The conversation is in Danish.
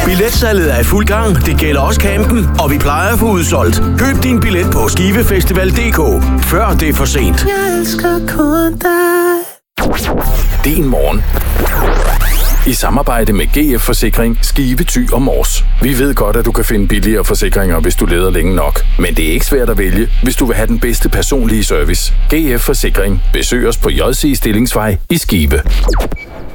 Billetsalget er i fuld gang. Det gælder også campen, og vi plejer at få udsolgt. Køb din billet på skivefestival.dk, før det er for sent. Jeg elsker kun dig. Din morgen. I samarbejde med GF Forsikring, Skive, Thy og Mors. Vi ved godt, at du kan finde billigere forsikringer, hvis du leder længe nok. Men det er ikke svært at vælge, hvis du vil have den bedste personlige service. GF Forsikring. Besøg os på JC Stillingsvej i Skive.